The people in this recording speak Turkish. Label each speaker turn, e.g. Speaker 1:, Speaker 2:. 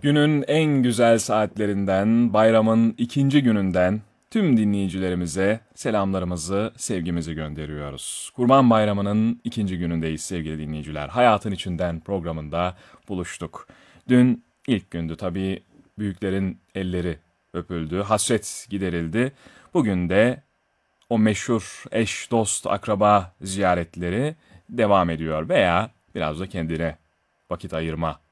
Speaker 1: Günün en güzel saatlerinden, bayramın ikinci gününden tüm dinleyicilerimize selamlarımızı, sevgimizi gönderiyoruz. Kurban Bayramı'nın ikinci günündeyiz sevgili dinleyiciler. Hayatın İçinden programında buluştuk. Dün ilk gündü tabii, büyüklerin elleri öpüldü, hasret giderildi. Bugün de o meşhur eş, dost, akraba ziyaretleri devam ediyor veya biraz da kendine vakit ayırma